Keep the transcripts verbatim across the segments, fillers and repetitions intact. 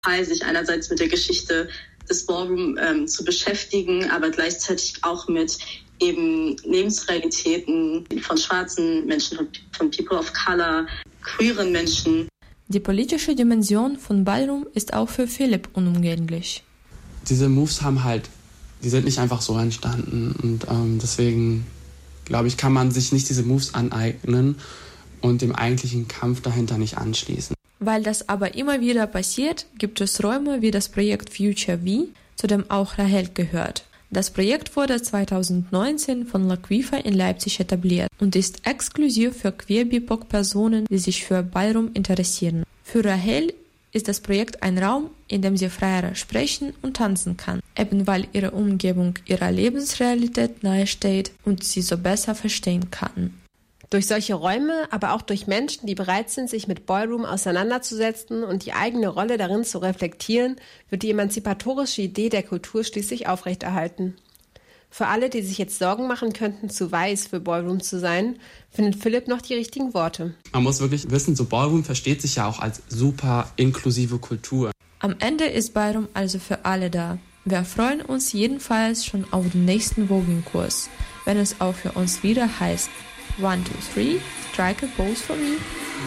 sich einerseits mit der Geschichte des Ballroom ähm, zu beschäftigen, aber gleichzeitig auch mit eben Lebensrealitäten von schwarzen Menschen, von, von People of Color, queeren Menschen. Die politische Dimension von Ballroom ist auch für Philipp unumgänglich. Diese Moves haben halt, die sind nicht einfach so entstanden und ähm, deswegen, glaube ich, kann man sich nicht diese Moves aneignen und dem eigentlichen Kampf dahinter nicht anschließen. Weil das aber immer wieder passiert, gibt es Räume wie das Projekt Future V, zu dem auch Rahel gehört. Das Projekt wurde zweitausendneunzehn von Laquifa in Leipzig etabliert und ist exklusiv für Queer-B I P O C-Personen, die sich für Ballroom interessieren. Für Rahel ist das Projekt ein Raum, in dem sie freier sprechen und tanzen kann, eben weil ihre Umgebung ihrer Lebensrealität nahesteht und sie so besser verstehen kann. Durch solche Räume, aber auch durch Menschen, die bereit sind, sich mit Ballroom auseinanderzusetzen und die eigene Rolle darin zu reflektieren, wird die emanzipatorische Idee der Kultur schließlich aufrechterhalten. Für alle, die sich jetzt Sorgen machen könnten, zu weiß für Ballroom zu sein, findet Philipp noch die richtigen Worte. Man muss wirklich wissen, so Ballroom versteht sich ja auch als super inklusive Kultur. Am Ende ist Ballroom also für alle da. Wir freuen uns jedenfalls schon auf den nächsten Voging-Kurs, wenn es auch für uns wieder heißt: One, two, three, strike a pose for me.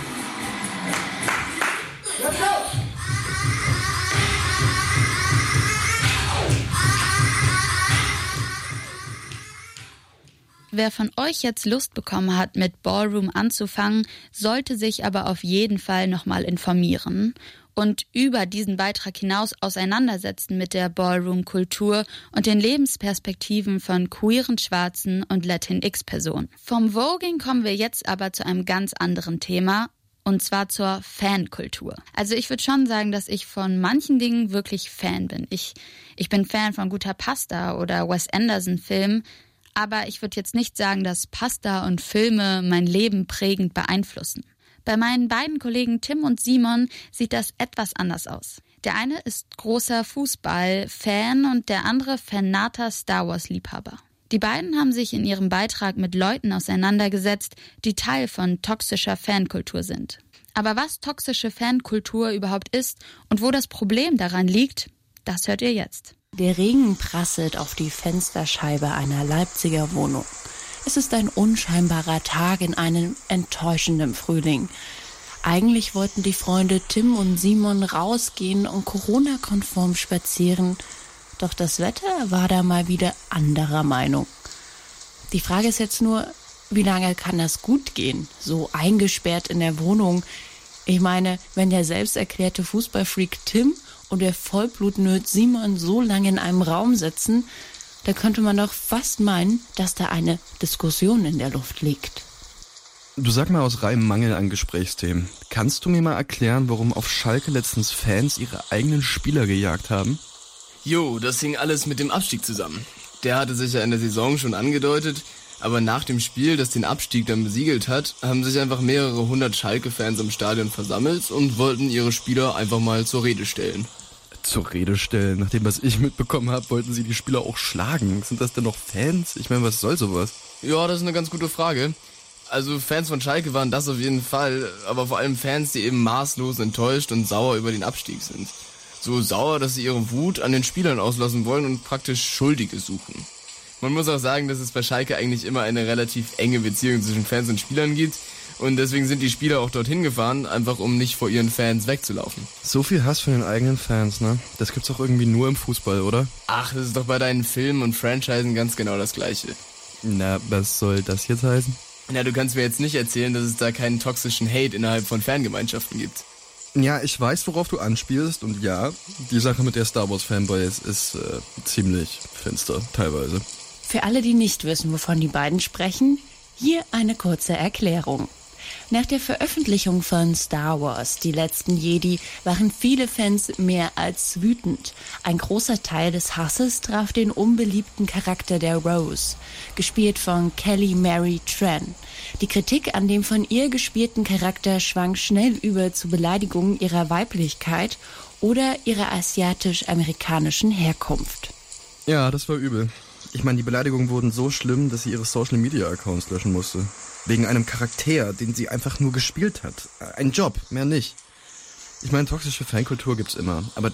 Let's go! Wer von euch jetzt Lust bekommen hat, mit Ballroom anzufangen, sollte sich aber auf jeden Fall nochmal informieren und über diesen Beitrag hinaus auseinandersetzen mit der Ballroom-Kultur und den Lebensperspektiven von queeren, schwarzen und Latinx-Personen. Vom Voging kommen wir jetzt aber zu einem ganz anderen Thema, und zwar zur Fankultur. Also ich würde schon sagen, dass ich von manchen Dingen wirklich Fan bin. Ich, ich bin Fan von guter Pasta oder Wes Anderson-Filmen, aber ich würde jetzt nicht sagen, dass Pasta und Filme mein Leben prägend beeinflussen. Bei meinen beiden Kollegen Tim und Simon sieht das etwas anders aus. Der eine ist großer Fußball-Fan und der andere fanater Star Wars-Liebhaber. Die beiden haben sich in ihrem Beitrag mit Leuten auseinandergesetzt, die Teil von toxischer Fankultur sind. Aber was toxische Fankultur überhaupt ist und wo das Problem daran liegt, das hört ihr jetzt. Der Regen prasselt auf die Fensterscheibe einer Leipziger Wohnung. Es ist ein unscheinbarer Tag in einem enttäuschenden Frühling. Eigentlich wollten die Freunde Tim und Simon rausgehen und Corona-konform spazieren. Doch das Wetter war da mal wieder anderer Meinung. Die Frage ist jetzt nur, wie lange kann das gut gehen? So eingesperrt in der Wohnung. Ich meine, wenn der selbsterklärte Fußballfreak Tim und der Vollblutnerd Simon so lange in einem Raum sitzen, da könnte man doch fast meinen, dass da eine Diskussion in der Luft liegt. Du, sag mal aus reinem Mangel an Gesprächsthemen, kannst du mir mal erklären, warum auf Schalke letztens Fans ihre eigenen Spieler gejagt haben? Jo, das hing alles mit dem Abstieg zusammen. Der hatte sich ja in der Saison schon angedeutet, aber nach dem Spiel, das den Abstieg dann besiegelt hat, haben sich einfach mehrere hundert Schalke-Fans im Stadion versammelt und wollten ihre Spieler einfach mal zur Rede stellen. Zur Rede stellen? Nach dem, was ich mitbekommen habe, wollten sie die Spieler auch schlagen. Sind das denn noch Fans? Ich meine, was soll sowas? Ja, das ist eine ganz gute Frage. Also Fans von Schalke waren das auf jeden Fall, aber vor allem Fans, die eben maßlos enttäuscht und sauer über den Abstieg sind. So sauer, dass sie ihre Wut an den Spielern auslassen wollen und praktisch Schuldige suchen. Man muss auch sagen, dass es bei Schalke eigentlich immer eine relativ enge Beziehung zwischen Fans und Spielern gibt. Und deswegen sind die Spieler auch dorthin gefahren, einfach um nicht vor ihren Fans wegzulaufen. So viel Hass von den eigenen Fans, ne? Das gibt's doch irgendwie nur im Fußball, oder? Ach, das ist doch bei deinen Filmen und Franchisen ganz genau das Gleiche. Na, was soll das jetzt heißen? Na, du kannst mir jetzt nicht erzählen, dass es da keinen toxischen Hate innerhalb von Fangemeinschaften gibt. Ja, ich weiß, worauf du anspielst, und ja, die Sache mit der Star Wars Fanboys ist äh, ziemlich finster, teilweise. Für alle, die nicht wissen, wovon die beiden sprechen, hier eine kurze Erklärung. Nach der Veröffentlichung von Star Wars, die letzten Jedi, waren viele Fans mehr als wütend. Ein großer Teil des Hasses traf den unbeliebten Charakter der Rose, gespielt von Kelly Mary Tran. Die Kritik an dem von ihr gespielten Charakter schwang schnell über zu Beleidigungen ihrer Weiblichkeit oder ihrer asiatisch-amerikanischen Herkunft. Ja, das war übel. Ich meine, die Beleidigungen wurden so schlimm, dass sie ihre Social-Media-Accounts löschen musste. Wegen einem Charakter, den sie einfach nur gespielt hat. Ein Job, mehr nicht. Ich meine, toxische Fankultur gibt's immer. Aber